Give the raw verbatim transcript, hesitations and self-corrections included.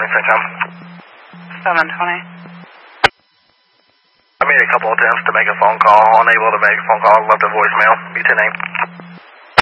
same time. seven twenty. I made a couple attempts to make a phone call, unable to make a phone call, left a voicemail. B ten eight.